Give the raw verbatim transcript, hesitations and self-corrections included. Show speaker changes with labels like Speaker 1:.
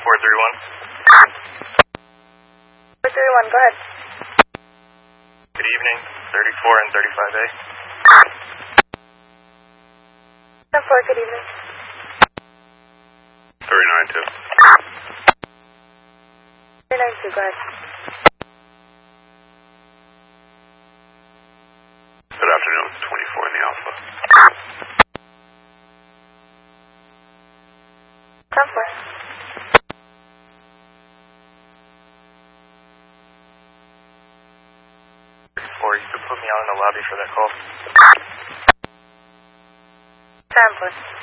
Speaker 1: four three one.
Speaker 2: four three one, go ahead.
Speaker 1: Good evening, thirty-four and thirty-five A.
Speaker 2: ten four, good evening.
Speaker 1: three nine two.
Speaker 2: three nine two, go ahead.
Speaker 1: Good afternoon, twenty-four in the Alpha.
Speaker 2: ten four.
Speaker 1: Or you could put me on in the lobby for that call.
Speaker 2: ten four.